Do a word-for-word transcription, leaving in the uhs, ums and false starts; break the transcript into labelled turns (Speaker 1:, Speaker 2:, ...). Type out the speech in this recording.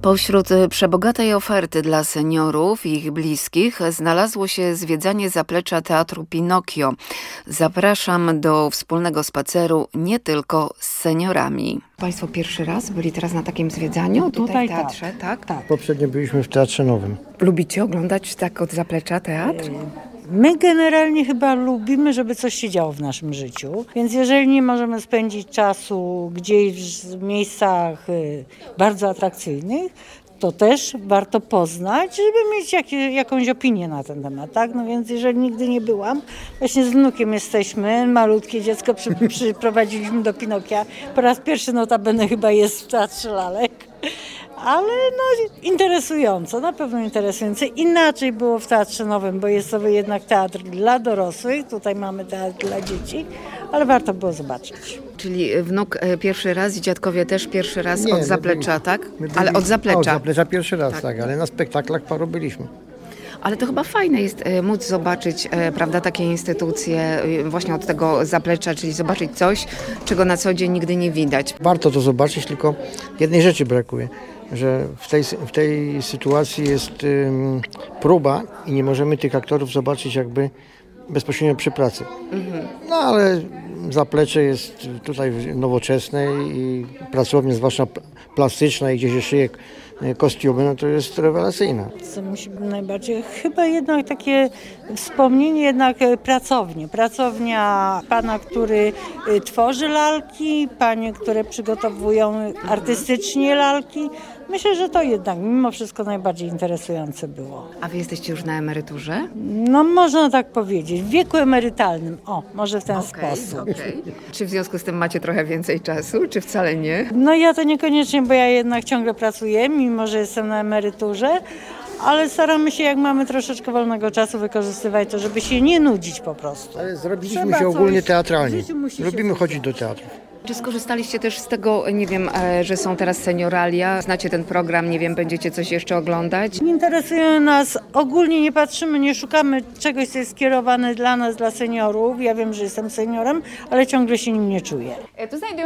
Speaker 1: Pośród przebogatej oferty dla seniorów i ich bliskich znalazło się zwiedzanie zaplecza Teatru Pinokio. Zapraszam do wspólnego spaceru nie tylko z seniorami. Państwo pierwszy raz byli teraz na takim zwiedzaniu tutaj,
Speaker 2: tutaj
Speaker 1: w teatrze, tak?
Speaker 2: tak? Tak.
Speaker 3: Poprzednio byliśmy w Teatrze Nowym.
Speaker 1: Lubicie oglądać tak od zaplecza teatr?
Speaker 2: My generalnie chyba lubimy, żeby coś się działo w naszym życiu, więc jeżeli nie możemy spędzić czasu gdzieś w miejscach bardzo atrakcyjnych, to też warto poznać, żeby mieć jak, jakąś opinię na ten temat, tak? No więc jeżeli nigdy nie byłam, właśnie z wnukiem jesteśmy, malutkie dziecko przy, przyprowadziliśmy do Pinokia, po raz pierwszy notabene chyba jest w Teatrze Lalek. Ale no interesująco, na pewno interesujące. Inaczej było w Teatrze Nowym, bo jest to jednak teatr dla dorosłych, tutaj mamy teatr dla dzieci, ale warto było zobaczyć.
Speaker 1: Czyli wnuk pierwszy raz i dziadkowie też pierwszy raz
Speaker 3: Nie,
Speaker 1: od
Speaker 3: my
Speaker 1: zaplecza,
Speaker 3: byli-
Speaker 1: tak?
Speaker 3: my byli-
Speaker 1: Ale od
Speaker 3: A,
Speaker 1: zaplecza.
Speaker 3: od zaplecza pierwszy raz,
Speaker 1: Tak.
Speaker 3: tak, ale na spektaklach paru byliśmy.
Speaker 1: Ale to chyba fajne jest e, móc zobaczyć, e, prawda, takie instytucje e, właśnie od tego zaplecza, czyli zobaczyć coś, czego na co dzień nigdy nie widać.
Speaker 3: Warto to zobaczyć, tylko jednej rzeczy brakuje, że w tej, w tej sytuacji jest ym, próba i nie możemy tych aktorów zobaczyć jakby bezpośrednio przy pracy. No ale zaplecze jest tutaj nowoczesne i pracownia, zwłaszcza plastyczna i gdzie się szyje kostiumy, no to jest rewelacyjna.
Speaker 2: Co musi być najbardziej? Chyba jednak takie wspomnienie, jednak pracownie. Pracownia pana, który y, tworzy lalki, panie, które przygotowują artystycznie lalki. Myślę, że to jednak mimo wszystko najbardziej interesujące było.
Speaker 1: A wy jesteście już na emeryturze?
Speaker 2: No można tak powiedzieć, w wieku emerytalnym. O, może w ten
Speaker 1: Okej,
Speaker 2: sposób.
Speaker 1: okej. Czy w związku z tym macie trochę więcej czasu, czy wcale nie?
Speaker 2: No ja to niekoniecznie, bo ja jednak ciągle pracuję, mimo że jestem na emeryturze, ale staramy się, jak mamy troszeczkę wolnego czasu, wykorzystywać to, żeby się nie nudzić po prostu.
Speaker 3: Ale zrobiliśmy
Speaker 2: Trzeba
Speaker 3: się ogólnie
Speaker 2: coś- w
Speaker 3: teatralnie.
Speaker 2: życiu musi się
Speaker 3: Lubimy
Speaker 2: coś
Speaker 3: chodzić do teatru.
Speaker 1: Czy skorzystaliście też z tego, nie wiem, e, że są teraz senioralia, znacie ten program, nie wiem, będziecie coś jeszcze oglądać?
Speaker 2: Interesuje nas, ogólnie nie patrzymy, nie szukamy czegoś, co jest skierowane dla nas, dla seniorów. Ja wiem, że jestem seniorem, ale ciągle się nim nie czuję.
Speaker 1: Tu znajdują